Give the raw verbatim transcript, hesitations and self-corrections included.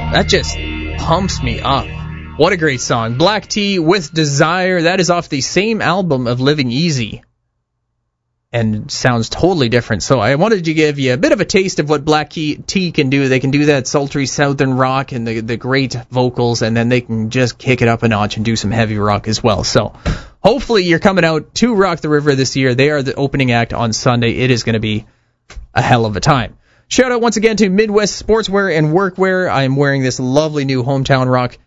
That just pumps me up. What a great song. Black Tea with Desire. That is off the same album of Living Easy. And sounds totally different. So I wanted to give you a bit of a taste of what Black Tea can do. They can do that sultry southern rock and the, the great vocals, and then they can just kick it up a notch and do some heavy rock as well. So hopefully you're coming out to Rock the River this year. They are the opening act on Sunday. It is going to be a hell of a time. Shout out once again to Midwest Sportswear and Workwear. I am wearing this lovely new Hometown Rock